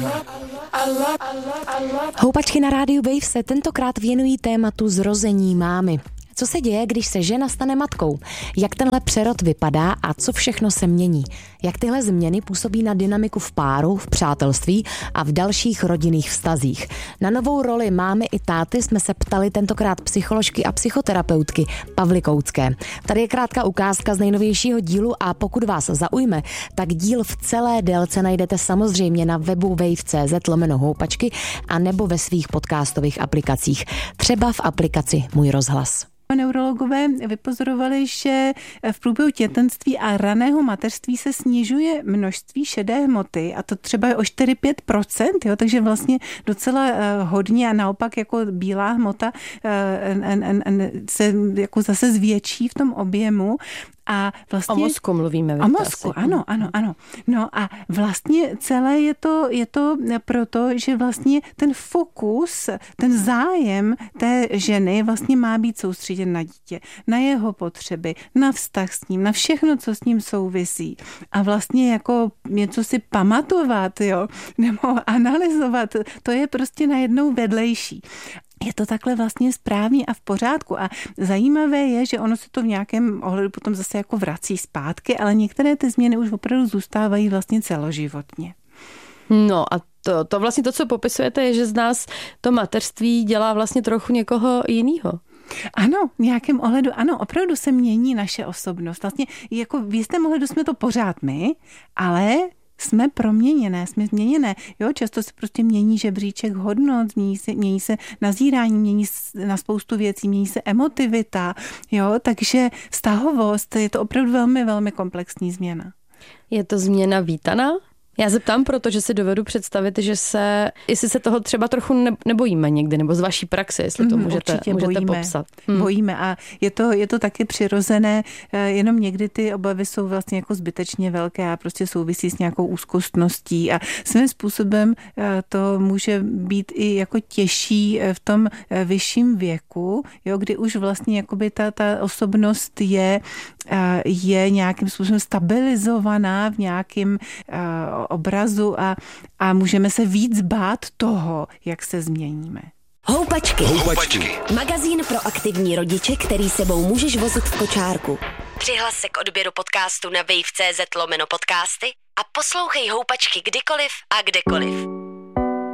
Houpačky na rádiu Wave se tentokrát věnují tématu zrození mámy. Co se děje, když se žena stane matkou? Jak tenhle přerod vypadá a co všechno se mění? Jak tyhle změny působí na dynamiku v páru, v přátelství a v dalších rodinných vztazích? Na novou roli mámy i táty jsme se ptali tentokrát psycholožky a psychoterapeutky Pavly Koutské. Tady je krátká ukázka z nejnovějšího dílu a pokud vás zaujme, tak díl v celé délce najdete samozřejmě na webu wave.cz/houpačky a nebo ve svých podcastových aplikacích. Třeba v aplikaci Můj rozhlas. Neurologové vypozorovali, že v průběhu těhotenství a raného mateřství se snižuje množství šedé hmoty a to třeba o 4-5%, jo, takže vlastně docela hodně a naopak jako bílá hmota se jako zase zvětší v tom objemu. A vlastně, o mozku mluvíme. O mozku, ano. No a vlastně celé je to proto, že vlastně ten fokus, ten zájem té ženy vlastně má být soustředěn na dítě, na jeho potřeby, na vztah s ním, na všechno, co s ním souvisí. A vlastně jako něco si pamatovat, jo, nebo analyzovat, to je prostě najednou vedlejší. Je to takhle vlastně správně a v pořádku a zajímavé je, že ono se to v nějakém ohledu potom zase jako vrací zpátky, ale některé ty změny už opravdu zůstávají vlastně celoživotně. No a to vlastně to, co popisujete, je, že z nás to mateřství dělá vlastně trochu někoho jinýho. Ano, v nějakém ohledu, ano, opravdu se mění naše osobnost. Vlastně jako v jistém ohledu jsme to pořád my, ale jsme proměněné, jsme změněné. Jo, často se prostě mění žebříček hodnot, mění se nazírání, mění na spoustu věcí, mění se emotivita, jo, takže vztahovost, je to opravdu velmi, velmi komplexní změna. Je to změna vítaná? Já se ptám, protože si dovedu představit, že jestli se toho třeba trochu nebojíme někdy, nebo z vaší praxe, jestli to můžete popsat. Bojíme a je to taky přirozené, jenom někdy ty obavy jsou vlastně jako zbytečně velké a prostě souvisí s nějakou úzkostností a svým způsobem to může být i jako těžší v tom vyšším věku, jo, kdy už vlastně jakoby ta osobnost je nějakým způsobem stabilizovaná v nějakém obrazu a můžeme se víc bát toho, jak se změníme. Houpačky. Magazín pro aktivní rodiče, který sebou můžeš vozit v kočárku. Přihlas se k odběru podcastu na wave.cz/podcasty a poslouchej Houpačky kdykoliv a kdekoliv.